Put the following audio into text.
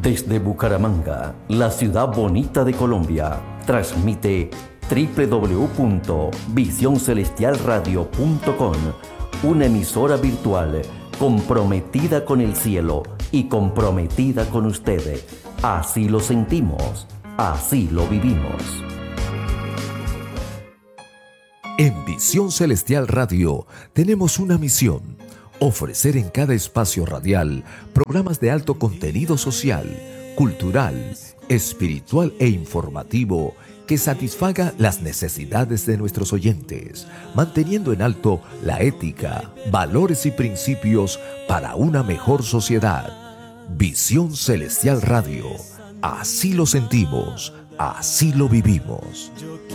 Desde Bucaramanga, la ciudad bonita de Colombia, transmite www.visioncelestialradio.com, una emisora virtual comprometida con el cielo y comprometida con ustedes. Así lo sentimos, así lo vivimos. En Visión Celestial Radio tenemos una misión: ofrecer en cada espacio radial programas de alto contenido social, cultural, espiritual e informativo que satisfaga las necesidades de nuestros oyentes, manteniendo en alto la ética, valores y principios para una mejor sociedad. Visión Celestial Radio. Así lo sentimos, así lo vivimos.